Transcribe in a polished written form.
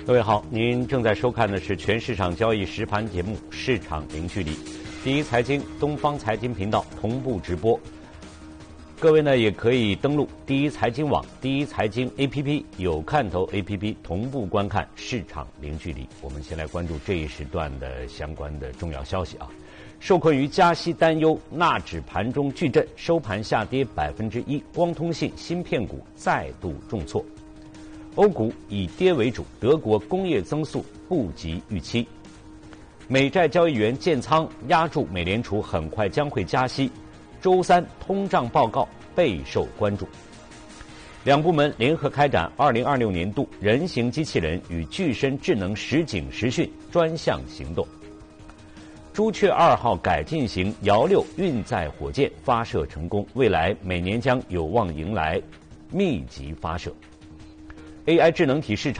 各位好，您正在收看的是全市场交易实盘节目《市场零距离》，第一财经东方财经频道同步直播。各位呢也可以登录第一财经网、第一财经 APP、有看头 APP 同步观看《市场零距离》。我们先来关注这一时段的相关的重要消息啊。受困于加息担忧，纳指盘中巨震，收盘下跌1%，光通信、芯片股再度重挫。欧股以跌为主，德国工业增速不及预期。美债交易员建仓压住美联储很快将会加息。周三通胀报告备受关注。两部门联合开展2026年度人形机器人与具身智能实景实训专项行动。朱雀2号改进型遥6运载火箭发射成功，未来每年将有望迎来密集发射。AI 智能体市场